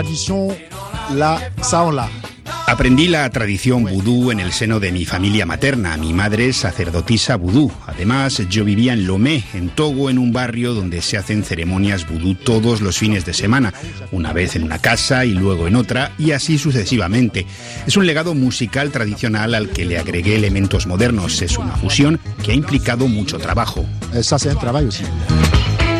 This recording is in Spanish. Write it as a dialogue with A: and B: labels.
A: Aprendí la tradición vudú en el seno de mi familia materna. Mi madre es sacerdotisa vudú. Además, yo vivía en Lomé, en Togo, en un barrio donde se hacen ceremonias vudú todos los fines de semana. Una vez en una casa y luego en otra, y así sucesivamente. Es un legado musical tradicional al que le agregué elementos modernos. Es una fusión que ha implicado mucho trabajo.
B: Ça, c'est un travail aussi.